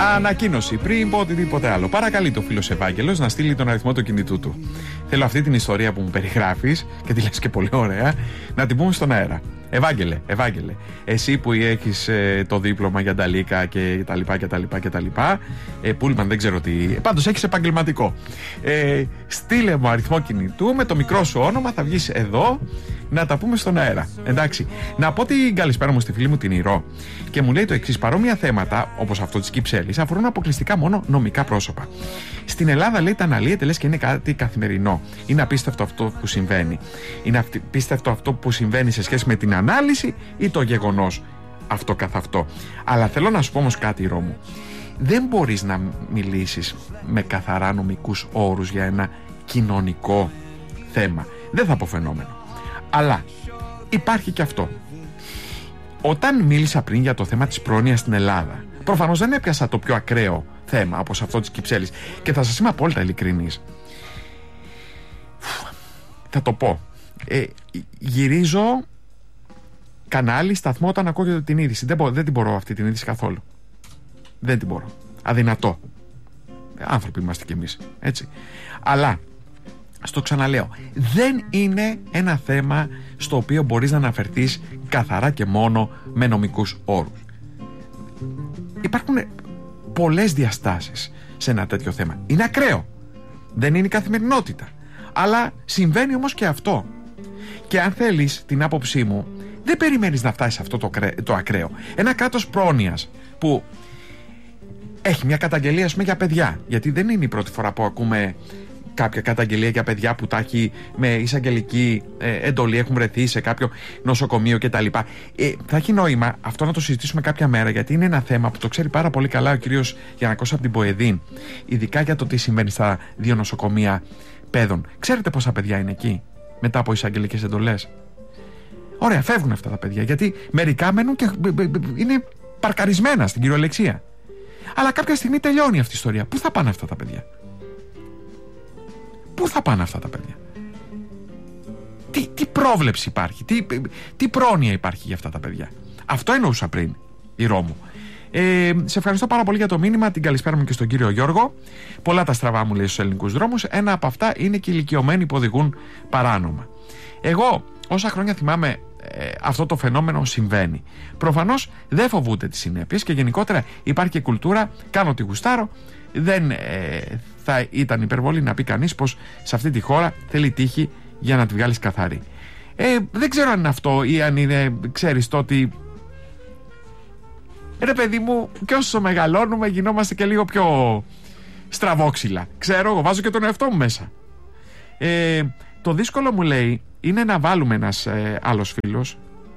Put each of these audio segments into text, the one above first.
Ανακοίνωση πριν πω οτιδήποτε άλλο. Παρακαλεί το φίλος Ευάγγελος να στείλει τον αριθμό του κινητού του. Θέλω αυτή την ιστορία που μου περιγράφεις και τη λες και πολύ ωραία να την πούμε στον αέρα. Ευάγγελε, εσύ που έχεις το δίπλωμα για Νταλίκα και τα λοιπά, Πούλμαν δεν ξέρω τι, πάντως έχεις επαγγελματικό. Στείλε μου αριθμό κινητού με το μικρό σου όνομα, θα βγεις εδώ να τα πούμε στον αέρα. Εντάξει, να πω την καλησπέρα μου στη φίλη μου την Ηρώ και μου λέει το εξής: παρόμοια θέματα όπως αυτό της Κυψέλης αφορούν αποκλειστικά μόνο νομικά πρόσωπα. Στην Ελλάδα, λέει, τα αναλύεται λες και είναι κάτι καθημερινό. Είναι απίστευτο αυτό που συμβαίνει. Είναι απίστευτο αυτό που συμβαίνει σε σχέση με την ανάλυση ή το γεγονός αυτό καθ' αυτό. Αλλά θέλω να σου πω όμως κάτι, Ηρώ μου. Δεν μπορείς να μιλήσεις με καθαρά νομικούς όρους για ένα κοινωνικό θέμα. Δεν θα πω φαινόμενο. Αλλά υπάρχει και αυτό. Όταν μίλησα πριν για το θέμα της πρόνοιας στην Ελλάδα, προφανώς δεν έπιασα το πιο ακραίο θέμα όπως αυτό της Κυψέλης. Και θα σας είμαι απόλυτα ειλικρινής. Θα το πω. Γυρίζω κανάλι, σταθμό όταν ακούγεται την είδηση. Δεν την μπορώ αυτή την είδηση καθόλου. Δεν την μπορώ. Αδυνατό. Άνθρωποι είμαστε κι εμείς. Έτσι. Αλλά στο ξαναλέω, δεν είναι ένα θέμα στο οποίο μπορείς να αναφερθείς καθαρά και μόνο με νομικούς όρους. Υπάρχουν πολλές διαστάσεις σε ένα τέτοιο θέμα. Είναι ακραίο. Δεν είναι η καθημερινότητα. Αλλά συμβαίνει όμως και αυτό. Και αν θέλεις την άποψή μου, δεν περιμένεις να φτάσεις σε αυτό το ακραίο. Ένα κράτος πρόνοιας που έχει μια καταγγελία, ας πούμε, για παιδιά. Γιατί δεν είναι η πρώτη φορά που ακούμε κάποια καταγγελία για παιδιά που τα έχει με εισαγγελική εντολή, έχουν βρεθεί σε κάποιο νοσοκομείο κτλ. Θα έχει νόημα αυτό να το συζητήσουμε κάποια μέρα, γιατί είναι ένα θέμα που το ξέρει πάρα πολύ καλά ο κύριος Γιαννακός από την Ποεδίν, ειδικά για το τι συμβαίνει στα 2 νοσοκομεία παιδών. Ξέρετε πόσα παιδιά είναι εκεί μετά από εισαγγελικές εντολές? Ωραία, φεύγουν αυτά τα παιδιά, γιατί μερικά μένουν και είναι παρκαρισμένα στην κυριολεξία. Αλλά κάποια στιγμή τελειώνει αυτή η ιστορία. Πού θα πάνε αυτά τα παιδιά? Πού θα πάνε αυτά τα παιδιά? Τι πρόβλεψη υπάρχει? Τι πρόνοια υπάρχει για αυτά τα παιδιά? Αυτό εννοούσα πριν, Ηρώ μου. Σε ευχαριστώ πάρα πολύ για το μήνυμα. Την καλησπέρα μου και στον κύριο Γιώργο. Πολλά τα στραβά μου λέει στους ελληνικούς δρόμους. Ένα από αυτά είναι και οι ηλικιωμένοι που οδηγούν παράνομα. Εγώ όσα χρόνια θυμάμαι αυτό το φαινόμενο συμβαίνει. Προφανώς δεν φοβούνται τις συνέπειες και γενικότερα υπάρχει και κουλτούρα κάνω τι γουστάρω. Δεν θα ήταν υπερβολή να πει κανείς πως σε αυτή τη χώρα θέλει τύχη για να τη βγάλεις καθαρή. Δεν ξέρω αν είναι αυτό ή αν είναι, ξέρεις, το ότι ρε παιδί μου, και όσο μεγαλώνουμε γινόμαστε και λίγο πιο στραβόξυλα. Ξέρω, εγώ βάζω και τον εαυτό μου μέσα. Το δύσκολο, μου λέει, είναι να βάλουμε ένας άλλος φίλος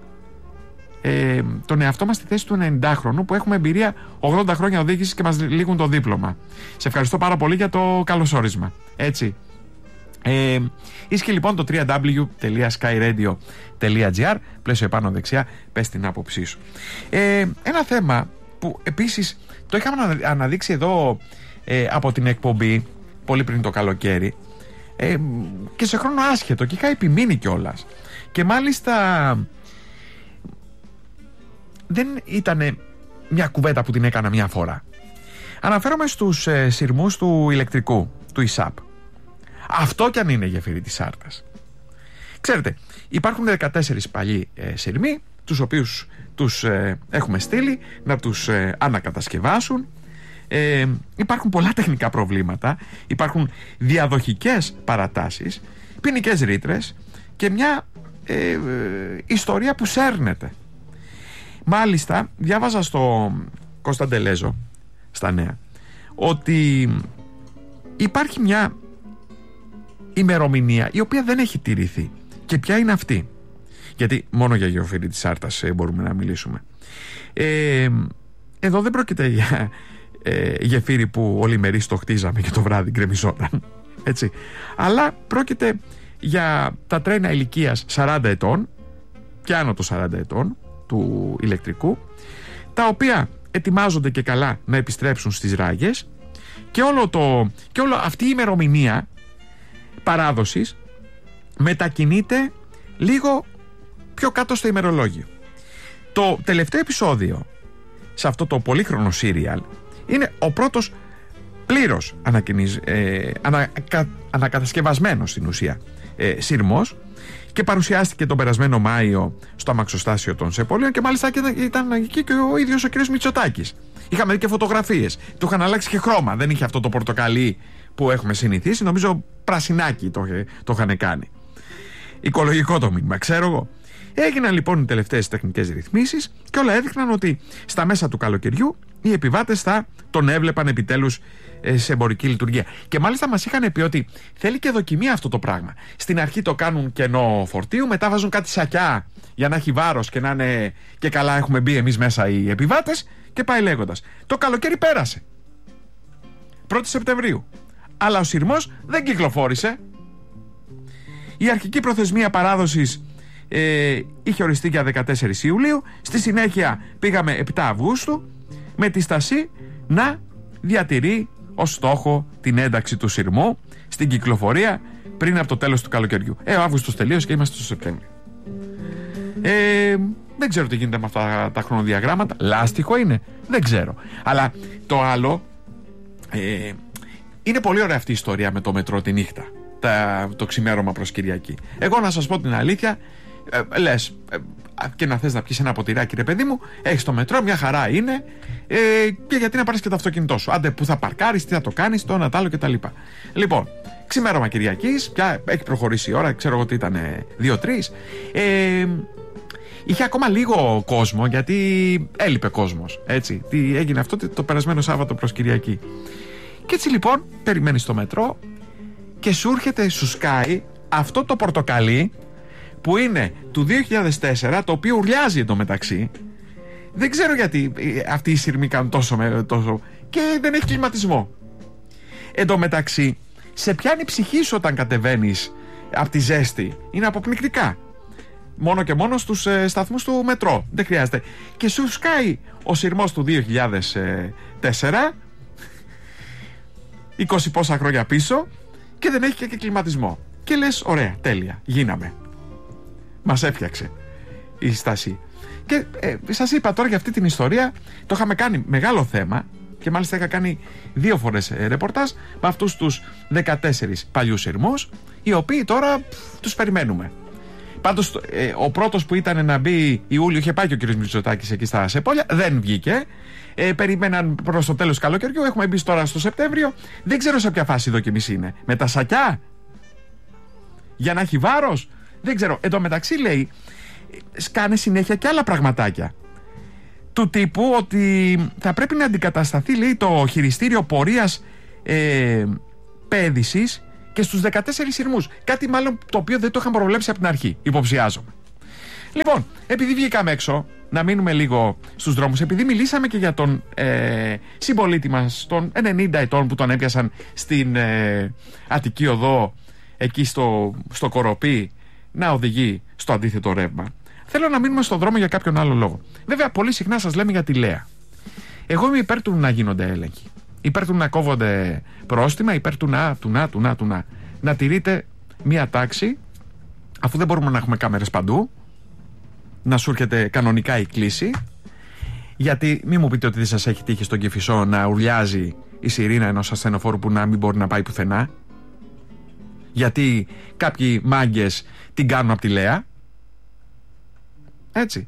τον εαυτό μας στη θέση του 90χρονου που έχουμε εμπειρία 80 χρόνια οδήγησης και μας λήγουν το δίπλωμα. Σε ευχαριστώ πάρα πολύ για το καλωσόρισμα. Έτσι. Ίσχυε λοιπόν το www.skyradio.gr, πλαίσιο επάνω δεξιά, πες την άποψή σου. Ένα θέμα που επίσης το είχαμε αναδείξει εδώ από την εκπομπή πολύ πριν το καλοκαίρι και σε χρόνο άσχετο και είχα επιμείνει κιόλας. Και μάλιστα δεν ήταν μια κουβέντα που την έκανα μια φορά. Αναφέρομαι στους σειρμούς του ηλεκτρικού, του ΙΣΑΠ. Αυτό κι αν είναι γεφύρι της Άρτας. Ξέρετε, υπάρχουν 14 παλιοί σειρμοί, τους οποίους τους έχουμε στείλει να τους ανακατασκευάσουν. Υπάρχουν πολλά τεχνικά προβλήματα, υπάρχουν διαδοχικές παρατάσεις, ποινικές ρήτρες και μια ιστορία που σέρνεται. Μάλιστα, διάβαζα στο Κωνσταντελέζο, στα νέα, ότι υπάρχει μια ημερομηνία η οποία δεν έχει τηρηθεί. Και ποια είναι αυτή? Γιατί μόνο για γεωφύρι της Άρτας μπορούμε να μιλήσουμε. Εδώ δεν πρόκειται για γεφύρι που ολημερής το χτίζαμε και το βράδυ γκρεμιζόταν, έτσι. Αλλά πρόκειται για τα τρένα ηλικίας 40 ετών και άνω των 40 ετών του ηλεκτρικού, τα οποία ετοιμάζονται και καλά να επιστρέψουν στις ράγες και όλο αυτή η ημερομηνία παράδοσης μετακινείται λίγο πιο κάτω στο ημερολόγιο. Το τελευταίο επεισόδιο σε αυτό το πολύχρονο σύριαλ Είναι ο πρώτος πλήρως ανακατασκευασμένος στην ουσία σειρμός και παρουσιάστηκε τον περασμένο Μάιο στο αμαξοστάσιο των Σεπολίων και μάλιστα ήταν εκεί και ο ίδιος ο κ. Μητσοτάκης. Είχαμε δει και φωτογραφίες. Του είχαν αλλάξει και χρώμα. Δεν είχε αυτό το πορτοκαλί που έχουμε συνηθίσει. Νομίζω πρασινάκι το είχαν κάνει. Οικολογικό το μήνυμα, ξέρω εγώ. Έγιναν λοιπόν οι τελευταίες τεχνικές ρυθμίσεις και όλα έδειχναν ότι στα μέσα του καλοκαιριού οι επιβάτες θα τον έβλεπαν επιτέλους σε εμπορική λειτουργία. Και μάλιστα μας είχαν πει ότι θέλει και δοκιμία αυτό το πράγμα. Στην αρχή το κάνουν κενό φορτίου, μετά βάζουν κάτι σακιά για να έχει βάρος και να είναι και καλά έχουμε μπει εμείς μέσα οι επιβάτες και πάει λέγοντας. Το καλοκαίρι πέρασε. 1η Σεπτεμβρίου. Αλλά ο σειρμός δεν κυκλοφόρησε. Η αρχική προθεσμία παράδοσης είχε οριστεί για 14 Ιουλίου. Στη συνέχεια πήγαμε 7 Αυγούστου με τη στασή να διατηρεί ως στόχο την ένταξη του σειρμού στην κυκλοφορία πριν από το τέλος του καλοκαιριού. Ο Αύγουστος τελείωσε και είμαστε στο Σεπτέμβριο. Δεν ξέρω τι γίνεται με αυτά τα χρονοδιαγράμματα. Λάστιχο είναι, δεν ξέρω. Αλλά το άλλο είναι πολύ ωραία αυτή η ιστορία με το μετρό τη νύχτα, το ξημέρωμα προς Κυριακή. Εγώ να σας πω την αλήθεια, λες και να θες να πιεις ένα ποτηράκι, ρε παιδί μου, έχεις το μετρό, μια χαρά είναι, και γιατί να πάρεις και το αυτοκίνητό σου. Άντε που θα παρκάρεις, τι θα το κάνεις, το ένα τ' άλλο κτλ. Λοιπόν, ξημέρωμα Κυριακής, πια έχει προχωρήσει η ώρα, ξέρω εγώ τι ήταν, 2-3. Είχε ακόμα λίγο κόσμο γιατί έλειπε κόσμος. Έτσι, τι έγινε αυτό το περασμένο Σάββατο προς Κυριακή. Και έτσι λοιπόν περιμένεις στο μετρό και σου σκάει αυτό το πορτοκαλί που είναι του 2004, το οποίο ουρλιάζει εντωμεταξύ. Δεν ξέρω γιατί αυτοί οι σειρμοί κάνουν τόσο και δεν έχει κλιματισμό. Εντωμεταξύ σε πιάνει η ψυχή σου όταν κατεβαίνεις από τη ζέστη. Είναι αποπνικτικά. Μόνο και μόνο στους σταθμούς του μετρό. Δεν χρειάζεται. Και σου σκάει ο σειρμός του 2004, 20 πόσα χρόνια πίσω, και δεν έχει και κλιματισμό. Και λες, ωραία, τέλεια, γίναμε. Μας έφτιαξε η στάση. Και σας είπα τώρα για αυτή την ιστορία, το είχαμε κάνει μεγάλο θέμα και μάλιστα είχα κάνει 2 φορές ρεπορτάζ με αυτούς τους 14 παλιούς σειρμούς, οι οποίοι τώρα τους περιμένουμε. Πάντως ο πρώτος που ήταν να μπει Ιούλιο, είχε πάει και ο κ. Μητσοτάκης εκεί στα Σεπόλια, δεν βγήκε. Περίμεναν προς το τέλος καλοκαιριού, έχουμε μπει τώρα στο Σεπτέμβριο. Δεν ξέρω σε ποια φάση η δοκιμής είναι. Με τα σακιά, για να έχει βάρος, δεν ξέρω. Εν τω μεταξύ λέει, σκάνε συνέχεια και άλλα πραγματάκια. Του τύπου ότι θα πρέπει να αντικατασταθεί, λέει, το χειριστήριο πορείας πέδησης και στους 14 σειρμούς. Κάτι μάλλον το οποίο δεν το είχαν προβλέψει από την αρχή, υποψιάζομαι. Λοιπόν, επειδή βγήκαμε έξω, να μείνουμε λίγο στους δρόμους, επειδή μιλήσαμε και για τον συμπολίτη μας των 90 ετών που τον έπιασαν στην Αττική Οδό, εκεί στο Κοροπή, να οδηγεί στο αντίθετο ρεύμα. Θέλω να μείνουμε στον δρόμο για κάποιον άλλο λόγο. Βέβαια, πολύ συχνά σας λέμε για τη Λέα. Εγώ είμαι υπέρ του να γίνονται έλεγχοι. Υπέρ του να κόβονται πρόστιμα, υπέρ του να τηρείτε μία τάξη, αφού δεν μπορούμε να έχουμε κάμερες παντού, να σου έρχεται κανονικά η κλήση. Γιατί μην μου πείτε ότι δεν σας έχει τύχει στον Κηφισό να ουρλιάζει η σιρήνα ενός ασθενοφόρου που να μην μπορεί να πάει πουθενά, γιατί κάποιοι μάγκες την κάνουν από τη Λέα. Έτσι.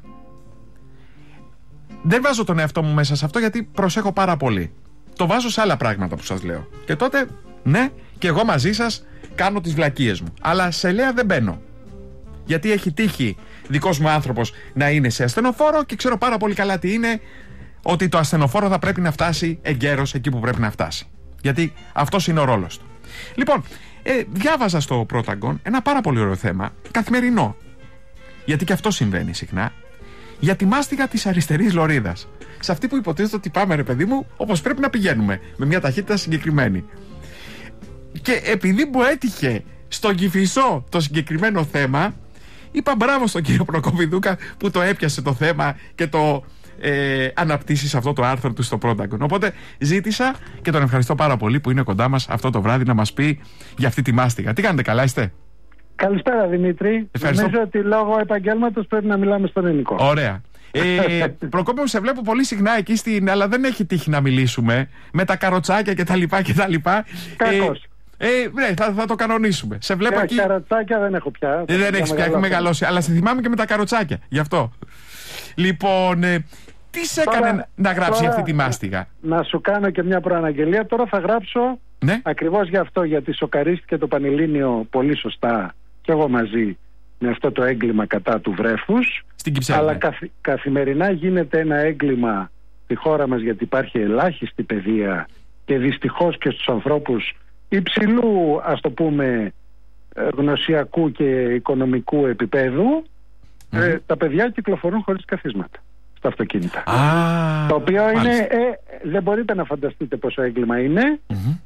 Δεν βάζω τον εαυτό μου μέσα σε αυτό, γιατί προσέχω πάρα πολύ. Το βάζω σε άλλα πράγματα που σας λέω. Και τότε, ναι, και εγώ μαζί σας κάνω τις βλακίες μου. Αλλά σε Λέα δεν μπαίνω. Γιατί έχει τύχει δικός μου άνθρωπος να είναι σε ασθενοφόρο και ξέρω πάρα πολύ καλά τι είναι, ότι το ασθενοφόρο θα πρέπει να φτάσει εγκαίρος εκεί που πρέπει να φτάσει. Γιατί αυτός είναι ο ρόλος του. Λοιπόν, διάβαζα στο Πρόταγκον ένα πάρα πολύ ωραίο θέμα, καθημερινό. Γιατί και αυτό συμβαίνει συχνά. Για τη μάστιγα της αριστερής λωρίδας. Σε αυτή που υποτίθεται ότι πάμε, ρε παιδί μου, όπως πρέπει να πηγαίνουμε, με μια ταχύτητα συγκεκριμένη. Και επειδή μου έτυχε στον Κηφισό το συγκεκριμένο θέμα, είπα μπράβο στον κύριο Προκοπηδούκα που το έπιασε το θέμα και το αναπτύσσει σε αυτό το άρθρο του στο Πρόταγκον. Οπότε ζήτησα και τον ευχαριστώ πάρα πολύ που είναι κοντά μας αυτό το βράδυ να μας πει για αυτή τη μάστιγα. Τι κάνετε, καλά είστε? Καλησπέρα, Δημήτρη. Ευχαριστώ. Νομίζω ότι λόγω επαγγέλματος πρέπει να μιλάμε στον ελληνικό. Ωραία. Προκόπη μου, σε βλέπω πολύ συχνά εκεί αλλά δεν έχει τύχει να μιλήσουμε με τα καροτσάκια κτλ. Κακώς. Ναι, θα το κανονίσουμε. Σε βλέπω εκεί. Καροτσάκια δεν έχω πια. Δεν έχεις πια, έχω μεγαλώσει. Αλλά σε θυμάμαι και με τα καροτσάκια. Γι' αυτό. Λοιπόν, τι σε έκανε να γράψει αυτή τη μάστιγα? Να σου κάνω και μια προαναγγελία. Τώρα θα γράψω ακριβώς γι' αυτό. Γιατί σοκαρίστηκε το Πανελλήνιο πολύ σωστά και εγώ μαζί με αυτό το έγκλημα κατά του βρέφους. Στην Κυψέλη. Αλλά καθημερινά γίνεται ένα έγκλημα στη χώρα μας, γιατί υπάρχει ελάχιστη παιδεία και δυστυχώς και στους ανθρώπους υψηλού, ας το πούμε, γνωσιακού και οικονομικού επίπεδου, τα παιδιά κυκλοφορούν χωρίς καθίσματα στα αυτοκίνητα. Το οποίο είναι, δεν μπορείτε να φανταστείτε πόσο έγκλημα είναι.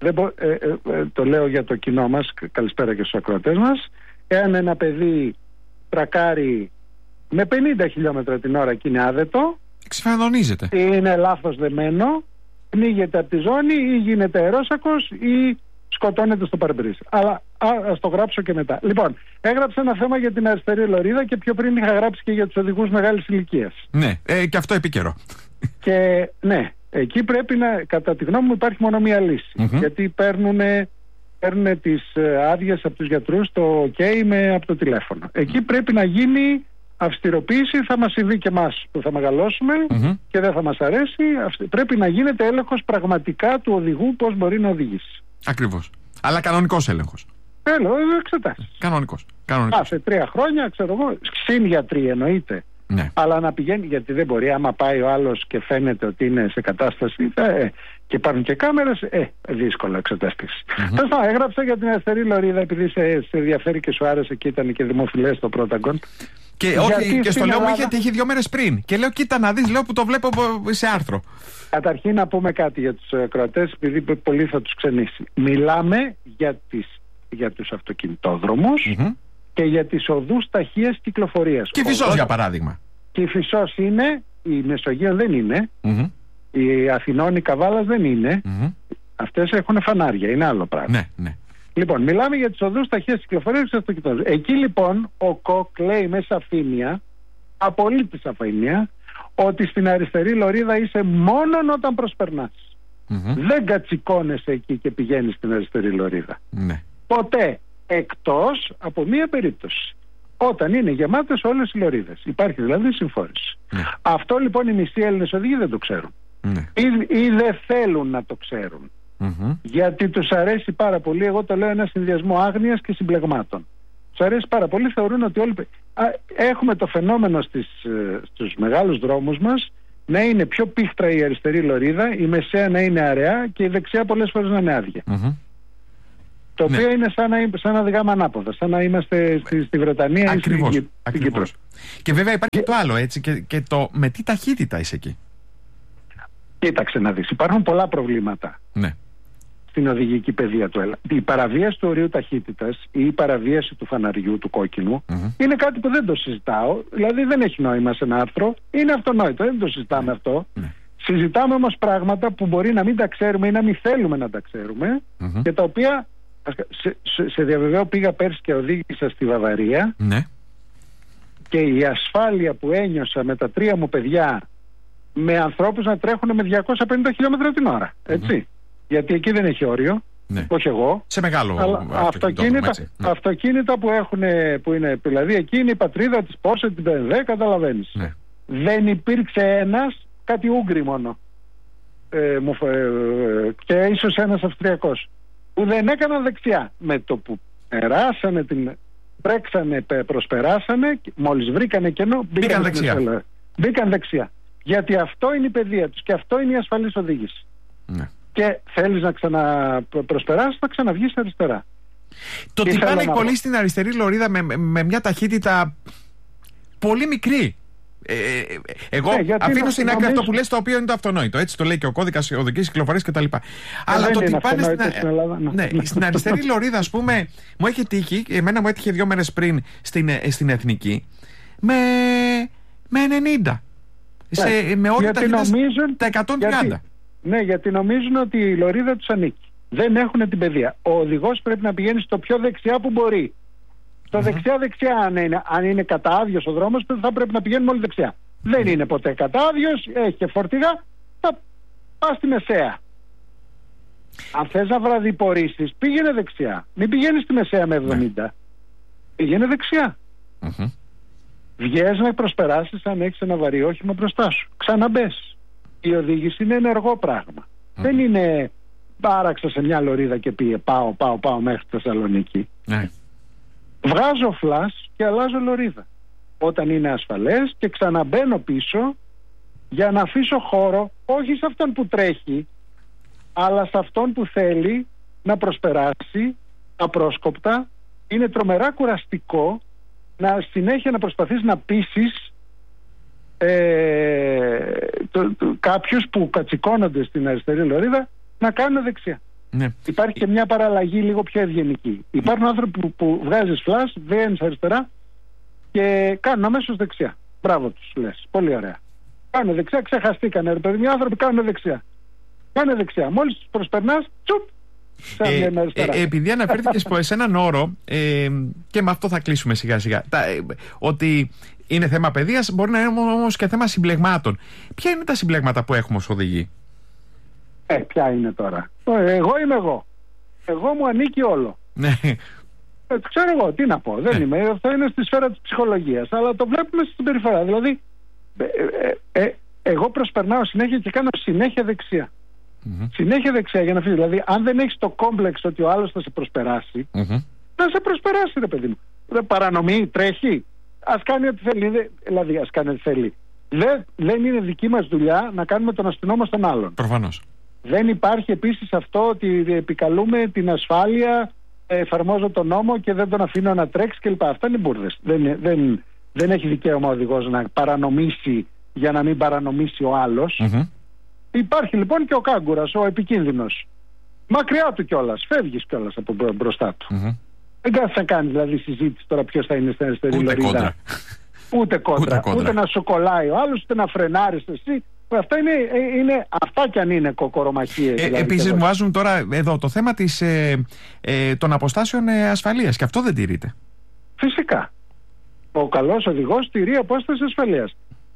Το λέω για το κοινό μας, καλησπέρα και στους ακροατές μας. Εάν ένα παιδί τρακάρει με 50 χιλιόμετρα την ώρα και είναι άδετο, εξφανδονίζεται, είναι λάθος δεμένο, πνίγεται από τη ζώνη ή γίνεται αερόσακος ή σκοτώνεται στο παρμπρίζ. Αλλά ας το γράψω και μετά. Λοιπόν, έγραψα ένα θέμα για την αριστερή λωρίδα και πιο πριν είχα γράψει και για τους οδηγούς μεγάλης ηλικίας. Ναι, και αυτό επίκαιρο. Και ναι, εκεί πρέπει να, κατά τη γνώμη μου, υπάρχει μόνο μία λύση. Γιατί παίρνουν τις άδειες από τους γιατρούς, το OK από το τηλέφωνο. Εκεί πρέπει να γίνει αυστηροποίηση, θα μας συμβεί και εμάς που θα μεγαλώσουμε και δεν θα μας αρέσει. Πρέπει να γίνεται έλεγχος πραγματικά του οδηγού, πώς μπορεί να οδηγήσει. Ακριβώς. Αλλά κανονικός έλεγχος. Εξετάσεις. Κανονικός. Σε 3 χρόνια, ξέρω εγώ, συν γιατροί εννοείται. Ναι. Αλλά να πηγαίνει, γιατί δεν μπορεί, άμα πάει ο άλλος και φαίνεται ότι είναι σε κατάσταση και υπάρχουν και κάμερες, δύσκολα εξεταστήσεις. Έγραψα για την αριστερή λωρίδα, επειδή σε ενδιαφέρει και σου άρεσε και ήταν και δημοφιλές το Πρόταγκον. Και όχι, και στο λέω μου είχε τύχει 2 μέρες πριν. Και λέω, κοίτα να δεις, λέω που το βλέπω σε άρθρο. Καταρχήν να πούμε κάτι για τους ακροατές, επειδή πολύ θα τους ξενήσει. Μιλάμε για τους αυτοκινητόδρομους και για τις οδούς ταχείας κυκλοφορίας. Και Φυσός, για παράδειγμα. Και η Φυσός είναι, η Μεσογείο δεν είναι, η Αθηνών, η Καβάλας δεν είναι. Αυτές έχουν φανάρια, είναι άλλο πράγμα. Ναι. Λοιπόν, μιλάμε για τις οδούς ταχείας κυκλοφορίας και αυτοκινητόδρομους. Εκεί λοιπόν ο ΚΟΚ λέει με σαφήνεια, απολύτως σαφήνεια, ότι στην αριστερή λωρίδα είσαι μόνον όταν προσπερνάς. Δεν κατσικώνεσαι εκεί και πηγαίνεις στην αριστερή λωρίδα. Ποτέ, εκτός από μία περίπτωση. Όταν είναι γεμάτες όλες οι λωρίδες. Υπάρχει δηλαδή συμφόρηση. Αυτό λοιπόν οι μισοί Έλληνες οδηγοί δεν το ξέρουν. Ή δεν θέλουν να το ξέρουν. Γιατί τους αρέσει πάρα πολύ, εγώ το λέω, ένα συνδυασμό άγνοιας και συμπλεγμάτων. Τους αρέσει πάρα πολύ, θεωρούν ότι όλοι... Έχουμε το φαινόμενο στους μεγάλους δρόμους μας να είναι πιο πίχτρα η αριστερή λωρίδα, η μεσαία να είναι αραιά και η δεξιά πολλές φορές να είναι άδεια. Το οποίο είναι σαν να οδηγάμε ανάποδα, σαν να είμαστε στη Βρετανία ή στην Κύπρο. Και βέβαια υπάρχει και το άλλο, έτσι, και το με τι ταχύτητα είσαι εκεί. Κοίταξε να δεις, υπάρχουν πολλά προβλήματα στην οδηγική παιδεία του ΕΛΑ. Η παραβίαση του ορίου ταχύτητας ή η παραβίαση του φαναριού, του κόκκινου, είναι κάτι που δεν το συζητάω. Δηλαδή δεν έχει νόημα σε ένα άρθρο, είναι αυτονόητο, δεν το συζητάμε αυτό. Συζητάμε όμως πράγματα που μπορεί να μην τα ξέρουμε ή να μην θέλουμε να τα ξέρουμε και τα οποία, σε διαβεβαίω, πήγα πέρσι και οδήγησα στη Βαβαρία και η ασφάλεια που ένιωσα με τα 3 μου παιδιά, με ανθρώπους να τρέχουν με 250 χιλιόμετρα την ώρα, έτσι. Γιατί εκεί δεν έχει όριο, όχι εγώ. Σε μεγάλο αυτοκίνητα που είναι, δηλαδή εκεί είναι η πατρίδα της Porsche, την BMW, καταλαβαίνεις. Δεν υπήρξε ένας, κάτι Ούγγρι μόνο, και ίσως ένας Αυστριακός, που δεν έκαναν δεξιά. Με το που περάσανε πρέξανε, προσπεράσανε, μόλις βρήκανε κενό, μπήκαν δεξιά. Γιατί αυτό είναι η παιδεία τους και αυτό είναι η ασφαλής οδήγηση. Και θέλεις να ξαναπροσπεράσεις, θα ξαναβγείς αριστερά. Το ότι πάνε πολύ στην αριστερή λωρίδα με μια ταχύτητα πολύ μικρή. Εγώ αφήνω στην άκρη αυτό που λες, το οποίο είναι το αυτονόητο. Έτσι το λέει και ο κώδικας οδικής κυκλοφορίας κτλ. Αλλά το ότι πάνε στην αριστερή λωρίδα, ας πούμε, μου έχει τύχει, εμένα μου έτυχε 2 μέρες πριν στην Εθνική, με 90. Με όλη τα 130. Ναι, γιατί νομίζουν ότι η λωρίδα τους ανήκει. Δεν έχουν την παιδεία. Ο οδηγός πρέπει να πηγαίνει στο πιο δεξιά που μπορεί. Στο δεξιά-δεξιά, αν είναι κατάδειος ο δρόμος, θα πρέπει να πηγαίνουμε όλοι δεξιά. Δεν είναι ποτέ κατάδιος, έχει και φορτηγά, θα πας στη μεσαία. Αν θες να βραδιπορήσεις, πήγαινε δεξιά. Μην πηγαίνεις στη μεσαία με 70. Πήγαινε δεξιά. Βγες να προσπεράσεις αν έχεις ένα βαρύ όχημα μπροστά σου. Ξαναμπες. Η οδήγηση είναι ενεργό πράγμα. Δεν είναι πάραξα σε μια λωρίδα και πήγε πάω μέχρι τη Θεσσαλονίκη. Βγάζω φλας και αλλάζω λωρίδα όταν είναι ασφαλές και ξαναμπαίνω πίσω για να αφήσω χώρο όχι σε αυτόν που τρέχει, αλλά σε αυτόν που θέλει να προσπεράσει απρόσκοπτα. Είναι τρομερά κουραστικό να συνέχεια να προσπαθείς να πείσεις κάποιους που κατσικώνονται στην αριστερή λωρίδα να κάνουν δεξιά. Υπάρχει και μια παραλλαγή λίγο πιο ευγενική. Υπάρχουν άνθρωποι που βγάζεις φλας, βγαίνεις αριστερά και κάνουν αμέσως δεξιά. Μπράβο τους λες, πολύ ωραία. Κάνουν δεξιά, ξεχαστήκανε ρε παιδί, οι άνθρωποι κάνουν δεξιά. Κάνε δεξιά. Μόλις τους προσπερνάς, τσουπ, επειδή αναφέρθηκες σε έναν όρο, και με αυτό θα κλείσουμε σιγά σιγά, ότι είναι θέμα παιδείας, μπορεί να είναι όμως και θέμα συμπλεγμάτων. Ποια είναι τα συμπλέγματα που έχουμε ως οδηγοί? Ποια είναι τώρα? Εγώ είμαι εγώ. Εγώ μου ανήκει όλο. Ξέρω εγώ, τι να πω. Δεν είμαι. Αυτό είναι στη σφαίρα της ψυχολογίας. Αλλά το βλέπουμε στην περιφορά. Δηλαδή, εγώ προσπερνάω συνέχεια και κάνω συνέχεια δεξιά. Συνέχεια δεξιά για να φύγει. Δηλαδή, αν δεν έχεις το κόμπλεξ ότι ο άλλος θα σε προσπεράσει, θα σε προσπεράσει, ρε παιδί μου. Παρανομή, τρέχει. Ας κάνει ό,τι θέλει. Δηλαδή, ας κάνει ό,τι θέλει. Δεν είναι δική μας δουλειά να κάνουμε τον αστυνόμο στον άλλον. Προφανώς. Δεν υπάρχει επίσης αυτό ότι επικαλούμε την ασφάλεια, εφαρμόζω τον νόμο και δεν τον αφήνω να τρέξει κλπ. Αυτά είναι μπουρδες. Δεν έχει δικαίωμα ο οδηγός να παρανομήσει για να μην παρανομήσει ο άλλος. Υπάρχει λοιπόν και ο κάγκουρας, ο επικίνδυνος. Μακριά του κιόλας, φεύγεις κιόλας από μπροστά του. Δεν κάθεσαι να κάνεις δηλαδή συζήτηση τώρα ποιος θα είναι στην αριστερή λωρίδα. Ούτε κόντρα. Ούτε να σου κολλάει ο άλλος, ούτε να φρενάρεις εσύ. Αυτά κι αν είναι κοκορομαχίες. Δηλαδή, επίσης μου βάζουν τώρα εδώ το θέμα των αποστάσεων ασφαλείας και αυτό δεν τηρείται. Φυσικά. Ο καλός οδηγός τηρεί απόσταση ασφαλείας.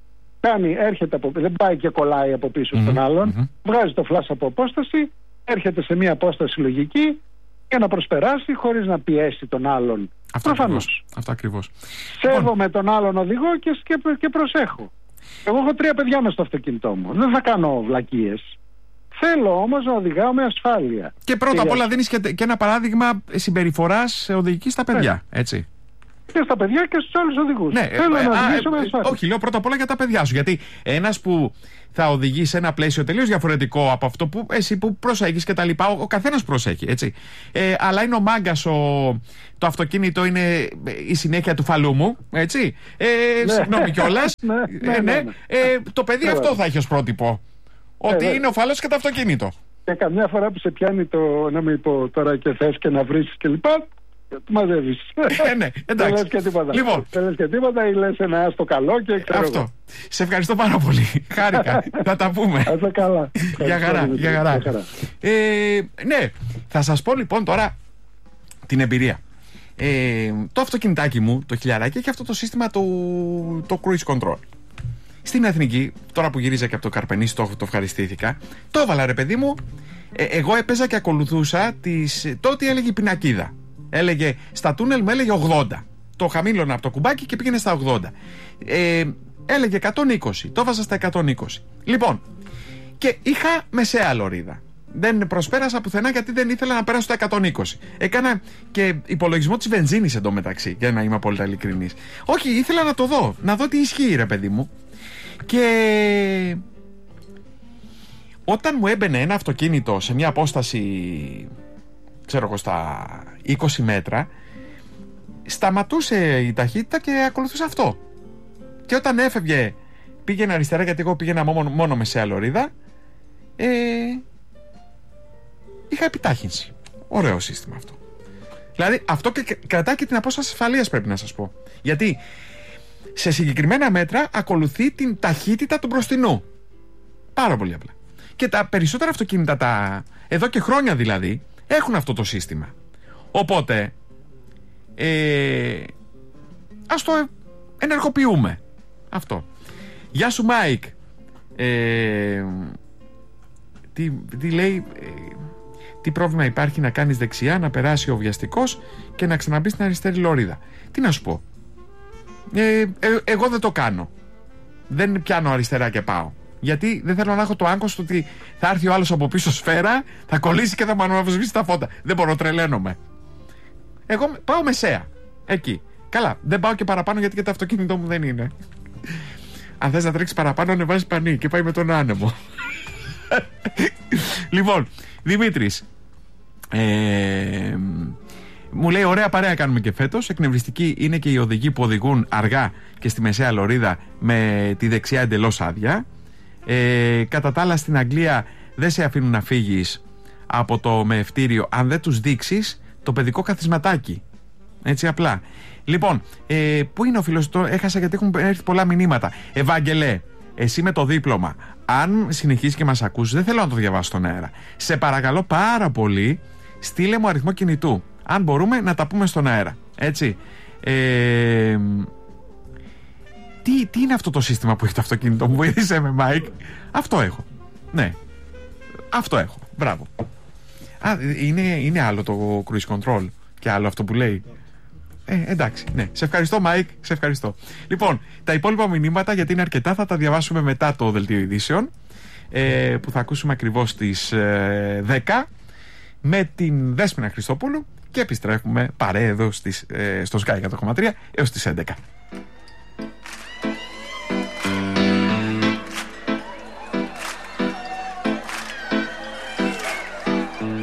Δεν πάει και κολλάει από πίσω στον άλλον. Βγάζει το φλας από απόσταση, έρχεται σε μια απόσταση λογική για να προσπεράσει χωρίς να πιέσει τον άλλον. Προφανώς. Αυτό ακριβώς. Σέβομαι τον άλλον οδηγό και προσέχω. Εγώ έχω 3 παιδιά μες στο αυτοκίνητό μου. Δεν θα κάνω βλακίες. Θέλω όμως να οδηγάω με ασφάλεια. Και πρώτα απ' όλα δίνεις και ένα παράδειγμα συμπεριφοράς οδηγικής στα παιδιά, έτσι. Και στα παιδιά και στους άλλους οδηγούς. Θέλω να οδηγήσω με ασφάλεια. Όχι, λέω πρώτα απ' όλα για τα παιδιά σου. Γιατί ένας που θα οδηγεί σε ένα πλαίσιο τελείως διαφορετικό από αυτό που εσύ που προσέχεις και τα λοιπά, ο καθένας προσέχει, έτσι. Αλλά είναι ο μάγκας, το αυτοκίνητο είναι η συνέχεια του φαλού μου, έτσι. Συγγνώμη κιόλας. Το παιδί αυτό θα έχει ως πρότυπο. Ότι είναι ο φάλος και το αυτοκίνητο. Και καμιά φορά που σε πιάνει το να μην πω τώρα και θες και να βρίσεις και λοιπά, του μαζεύεις. Ναι, εντάξει. Δεν λες και τίποτα. Λοιπόν. Δεν λες και τίποτα ή λες ένα άστο καλό και ξέρω. Αυτό. Σε ευχαριστώ πάρα πολύ. Χάρηκα. Θα τα πούμε. Άσε καλά. Για χαρά. Ναι, θα σας πω λοιπόν τώρα την εμπειρία. Το αυτοκινητάκι μου, το χιλιαράκι, έχει αυτό το σύστημα το cruise control. Στην Εθνική, τώρα που γύριζα και από το Καρπενήσι, το ευχαριστήθηκα. Το έβαλα ρε παιδί μου. Εγώ έπαιζα και ακολουθούσα τότε έλεγε η πινακίδα. Έλεγε στα τούνελ μου έλεγε 80. Το χαμήλωνα από το κουμπάκι και πήγαινε στα 80. Έλεγε 120. Το έβαζα στα 120. Λοιπόν, και είχα μεσαία λωρίδα. Δεν προσπέρασα πουθενά γιατί δεν ήθελα να πέρασω στα 120. Έκανα και υπολογισμό της βενζίνης εντωμεταξύ, για να είμαι απόλυτα ειλικρινής. Όχι, ήθελα να το δω. Να δω τι ισχύει ρε παιδί μου. Και όταν μου έμπαινε ένα αυτοκίνητο σε μια απόσταση, ξέρω εγώ, στα 20 μέτρα, σταματούσε η ταχύτητα και ακολουθούσε αυτό. Και όταν έφευγε, πήγαινε αριστερά, γιατί εγώ πήγαινα μόνο μεσαία λωρίδα, είχα επιτάχυνση. Ωραίο σύστημα αυτό. Δηλαδή αυτό και κρατάει και την απόσταση ασφαλείας, πρέπει να σας πω. Γιατί σε συγκεκριμένα μέτρα ακολουθεί την ταχύτητα του μπροστινού. Πάρα πολύ απλά. Και τα περισσότερα αυτοκίνητα, εδώ και χρόνια δηλαδή, έχουν αυτό το σύστημα. Οπότε ας το ενεργοποιούμε αυτό. Γεια σου Μάικ. Τι λέει, τι πρόβλημα υπάρχει να κάνεις δεξιά, να περάσει ο βιαστικός και να ξαναμπεί στην αριστερή λωρίδα? Τι να σου πω, εγώ δεν το κάνω. Δεν πιάνω αριστερά και πάω, γιατί δεν θέλω να έχω το άγκος ότι θα έρθει ο άλλος από πίσω σφαίρα, θα κολλήσει και θα μου αναβοσβήσει τα φώτα. Δεν μπορώ, τρελαίνομαι. Εγώ πάω μεσαία, εκεί. Καλά, δεν πάω και παραπάνω γιατί και το αυτοκίνητό μου δεν είναι. Αν θες να τρέξεις παραπάνω, ανεβάζεις πανί και πάει με τον άνεμο. Λοιπόν, Δημήτρης, μου λέει ωραία παρέα κάνουμε και φέτος. Εκνευριστικοί είναι και οι οδηγοί που οδηγούν αργά και στη μεσαία λωρίδα με τη δεξιά εντελώς άδεια. Κατά τα άλλα στην Αγγλία δεν σε αφήνουν να φύγεις από το μεευτήριο αν δεν τους δείξεις το παιδικό καθισματάκι. Έτσι απλά. Λοιπόν, πού είναι ο φίλος? Το έχασα γιατί έχουν έρθει πολλά μηνύματα. Ευάγγελε, εσύ με το δίπλωμα, αν συνεχίσεις και μας ακούσεις, δεν θέλω να το διαβάσω στον αέρα. Σε παρακαλώ πάρα πολύ, στείλε μου αριθμό κινητού. Αν μπορούμε να τα πούμε στον αέρα. Έτσι. Τι είναι αυτό το σύστημα που έχει το αυτοκίνητο μου? Βοήθησε με, Μάικ. Αυτό έχω. Ναι. Αυτό έχω. Μπράβο. Είναι άλλο το cruise control και άλλο αυτό που λέει. Εντάξει, ναι. Σε ευχαριστώ, Μάικ. Σε ευχαριστώ. Λοιπόν, τα υπόλοιπα μηνύματα, γιατί είναι αρκετά, θα τα διαβάσουμε μετά το δελτίο ειδήσεων, που θα ακούσουμε ακριβώς στις 10 με την Δέσποινα Χριστόπουλου και επιστρέφουμε παρέα εδώ στο Sky 100,3 έως τις 11.